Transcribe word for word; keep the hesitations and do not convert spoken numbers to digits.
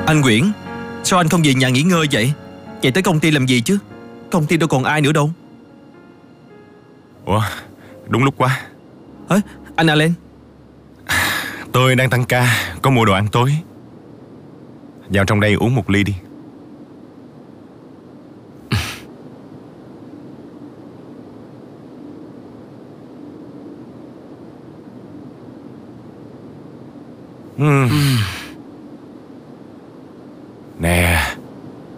Anh Nguyễn, sao anh không về nhà nghỉ ngơi vậy? Chạy tới công ty làm gì chứ? Công ty đâu còn ai nữa đâu. Ủa, đúng lúc quá. Ê, anh Alan. Tôi đang tăng ca, có mua đồ ăn tối. Vào trong đây uống một ly đi. uhm.